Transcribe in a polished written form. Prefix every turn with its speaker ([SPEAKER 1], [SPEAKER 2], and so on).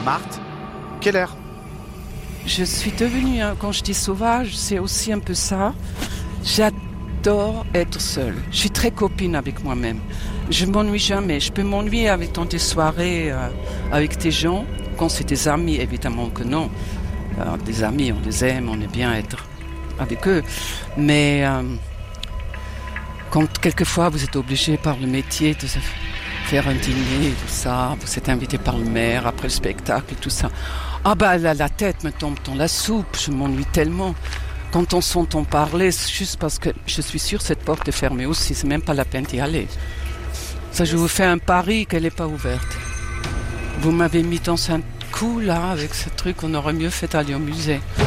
[SPEAKER 1] Marthe Keller.
[SPEAKER 2] Je suis devenue, quand je dis sauvage, c'est aussi un peu ça. J'adore être seule. Je suis très copine avec moi-même. Je m'ennuie jamais. Je peux m'ennuyer dans des soirées avec des gens. Quand c'est des amis, évidemment que non. Des amis, on les aime, on aime bien être avec eux. Mais quand quelquefois vous êtes obligé par le métier de faire un dîner, tout ça, vous êtes invité par le maire après le spectacle et tout ça. Ah bah la tête me tombe dans la soupe, je m'ennuie tellement. Quand on s'entend parler, c'est juste parce que je suis sûre que cette porte est fermée aussi, c'est même pas la peine d'y aller. Ça, je vous fais un pari qu'elle n'est pas ouverte. Vous m'avez mis dans un coup là, avec ce truc, on aurait mieux fait d'aller au musée.